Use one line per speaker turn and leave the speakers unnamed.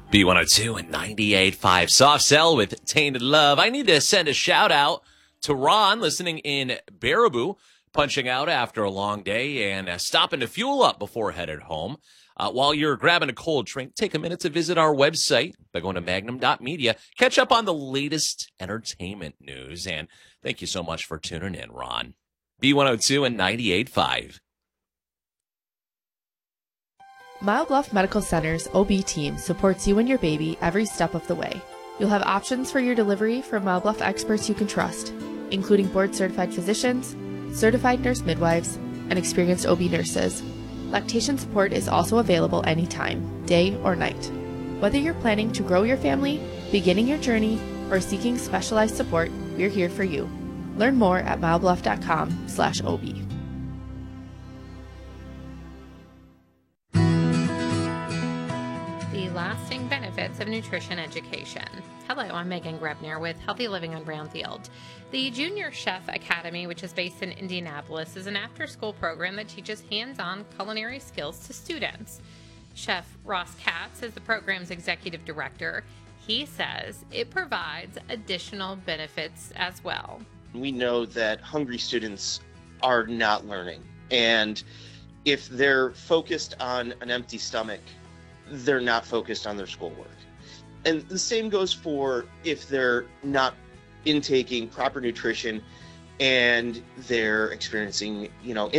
B102 and 98.5 Soft Cell with Tainted Love. I need to send a shout out to Ron listening in Baraboo, punching out after a long day and stopping to fuel up before headed home. While you're grabbing a cold drink, take a minute to visit our website by going to magnum.media. Catch up on the latest entertainment news. And thank you so much for tuning in, Ron. B102 and 98.5.
Mile Bluff Medical Center's OB team supports you and your baby every step of the way. You'll have options for your delivery from Mile Bluff experts you can trust, including board-certified physicians, certified nurse midwives, and experienced OB nurses. Lactation support is also available anytime, day or night. Whether you're planning to grow your family, beginning your journey, or seeking specialized support, we're here for you. Learn more at milebluff.com/OB.
The lasting benefits of nutrition education. Hello, I'm Megan Grebner with Healthy Living on Brownfield. The Junior Chef Academy, which is based in Indianapolis, is an after-school program that teaches hands-on culinary skills to students. Chef Ross Katz is the program's executive director. He says it provides additional benefits as well.
We know that hungry students are not learning, and if they're focused on an empty stomach, they're not focused on their schoolwork. And the same goes for if they're not intaking proper nutrition and they're experiencing,